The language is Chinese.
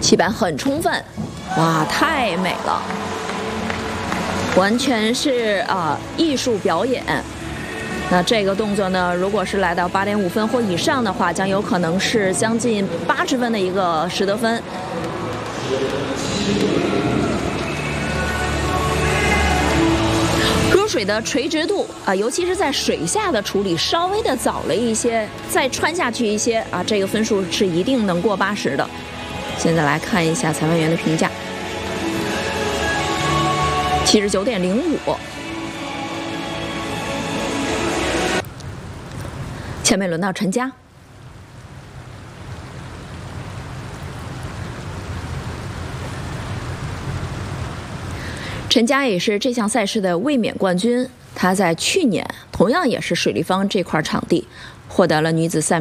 起板很充分，哇，太美了，完全是艺术表演。那这个动作呢，如果是来到8.5分或以上的话，将有可能是将近80分的一个实得分。歌水的垂直度尤其是在水下的处理稍微的早了一些，再穿下去一些这个分数是一定能过80的。现在来看一下裁判员的评价，79.05。下面轮到陈佳。陈佳也是这项赛事的卫冕冠军，她在去年同样也是水立方这块场地获得了女子100